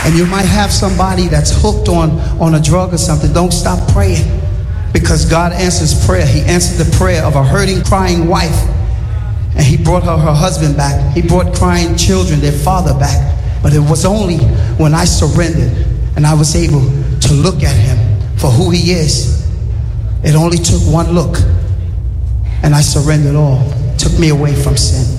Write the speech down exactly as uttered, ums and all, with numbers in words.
And you might have somebody that's hooked on, on a drug or something. Don't stop praying, because God answers prayer. He answered the prayer of a hurting, crying wife, and he brought her her husband back. He brought crying children, their father back. But it was only when I surrendered and I was able to look at him for who he is. It only took one look, and I surrendered all. It took me away from sin.